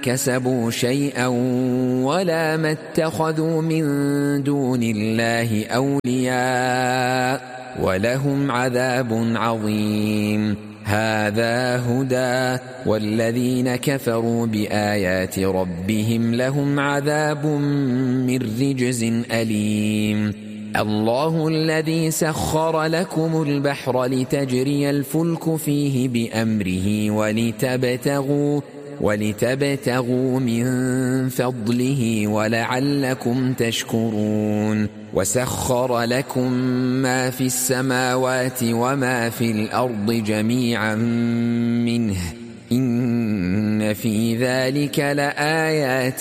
كسبوا شيئا ولا ما اتخذوا من دون الله أولياء ولهم عذاب عظيم. هذا هدى والذين كفروا بآيات ربهم لهم عذاب من رجز أليم. الله الذي سخر لكم البحر لتجري الفلك فيه بأمره ولتبتغوا من فضله ولعلكم تشكرون. وسخر لكم ما في السماوات وما في الأرض جميعا منه إن في ذلك لآيات